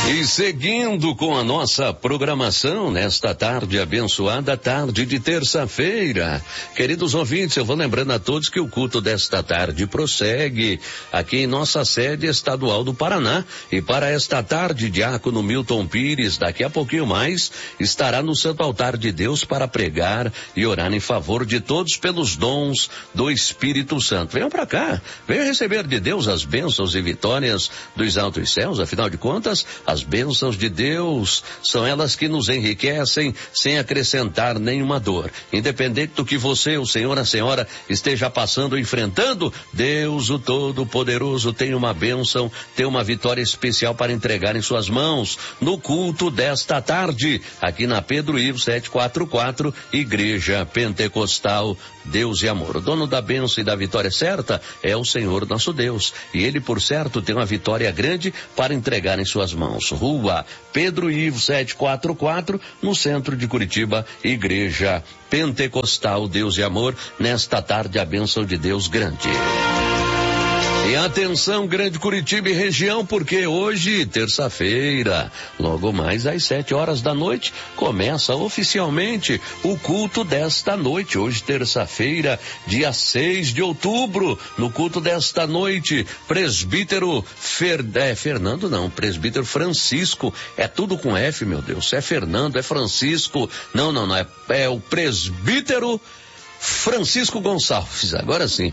E seguindo com a nossa programação nesta tarde abençoada, tarde de terça-feira. Queridos ouvintes, eu vou lembrando a todos que o culto desta tarde prossegue aqui em nossa sede estadual do Paraná. E para esta tarde, diácono Milton Pires, daqui a pouquinho mais, estará no Santo Altar de Deus para pregar e orar em favor de todos pelos dons do Espírito Santo. Venham para cá, venham receber de Deus as bênçãos e vitórias dos altos céus. Afinal de contas, as bênçãos de Deus são elas que nos enriquecem sem acrescentar nenhuma dor. Independente do que você, o senhor, a senhora esteja passando ou enfrentando, Deus, o Todo-Poderoso, tem uma bênção, tem uma vitória especial para entregar em suas mãos no culto desta tarde, aqui na Pedro Ivo 744, Igreja Pentecostal Deus e Amor. O dono da bênção e da vitória certa é o Senhor nosso Deus, e ele, por certo, tem uma vitória grande para entregar em suas mãos. Rua Pedro Ivo 744, no centro de Curitiba, Igreja Pentecostal Deus e Amor, nesta tarde a bênção de Deus grande. E atenção, Grande Curitiba e região, porque hoje, terça-feira, logo mais às 7 horas da noite, começa oficialmente o culto desta noite. Hoje, terça-feira, dia 6 de outubro, no culto desta noite, presbítero presbítero Francisco, é tudo com F, meu Deus, é Fernando, é Francisco, não, é o presbítero Francisco Gonçalves, agora sim,